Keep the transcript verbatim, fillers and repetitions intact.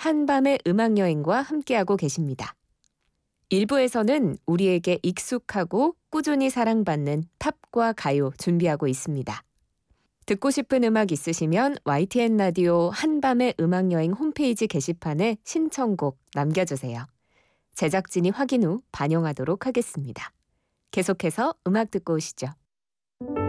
한밤의 음악여행과 함께하고 계십니다. 일 부에서는 우리에게 익숙하고 꾸준히 사랑받는 팝과 가요 준비하고 있습니다. 듣고 싶은 음악 있으시면 와이티엔 라디오 한밤의 음악여행 홈페이지 게시판에 신청곡 남겨주세요. 제작진이 확인 후 반영하도록 하겠습니다. 계속해서 음악 듣고 오시죠.